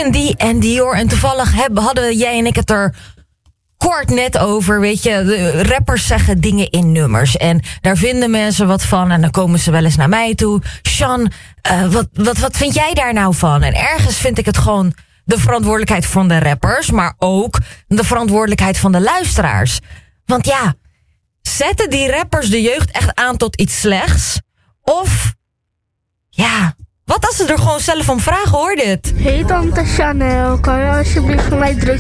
Christian D. en Dior. En toevallig hadden jij en ik het er kort net over. Weet je, de rappers zeggen dingen in nummers. En daar vinden mensen wat van. En dan komen ze wel eens naar mij toe. Sean, wat vind jij daar nou van? En ergens vind ik het gewoon de verantwoordelijkheid van de rappers. Maar ook de verantwoordelijkheid van de luisteraars. Want ja, zetten die rappers de jeugd echt aan tot iets slechts? Of, ja, wat als ze er gewoon zelf om vragen, hoor dit? Hey tante Chanel, kan je alsjeblieft voor mij drugs